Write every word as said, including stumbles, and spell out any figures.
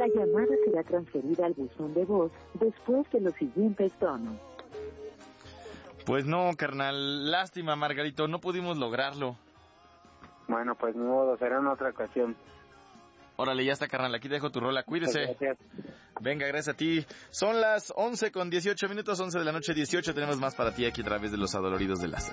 La llamada será transferida al buzón de voz después de los siguientes tonos. Pues no, carnal, lástima, Margarito, no pudimos lograrlo. Bueno, pues ni modo, será en otra ocasión. Órale, ya está, carnal, aquí dejo tu rola, cuídese. Gracias. Venga, gracias a ti. Son las once con dieciocho minutos, once de la noche dieciocho, tenemos más para ti aquí a través de los adoloridos de láser.